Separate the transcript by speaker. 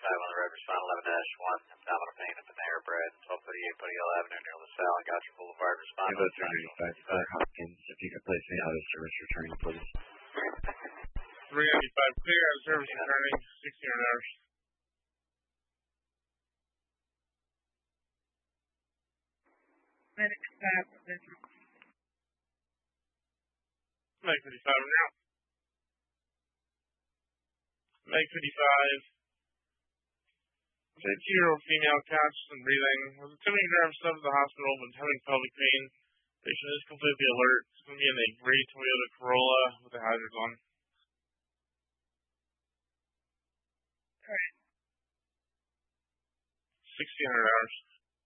Speaker 1: on the road, respond 11-1, abdominal pain at the Mayor Bread, 1238 Putty Avenue near LaSalle and Gotcha Boulevard, respond.
Speaker 2: Evo 395 Hopkins, if you could place me out of service returning, please.
Speaker 3: 395 clear, out of service returning, 1600 hours.
Speaker 4: Medic staff, visual.
Speaker 3: Meg 55 now. Meg 55. 50-year-old female conscious and breathing. Was attempting to grab stuff at the hospital but having pelvic pain. Patient is completely alert. It's going to be in a gray Toyota Corolla with the hazards on.
Speaker 4: Alright.
Speaker 3: 1600 hours.